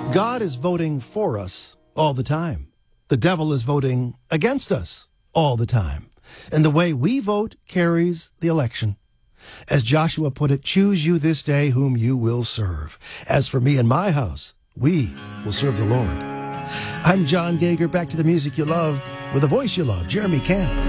God is voting for us all the time. The devil is voting against us all the time. And the way we vote carries the election. As Joshua put it, choose you this day whom you will serve. As for me and my house, we will serve the Lord. I'm John Gager, back to the music you love, with a voice you love, Jeremy Camp.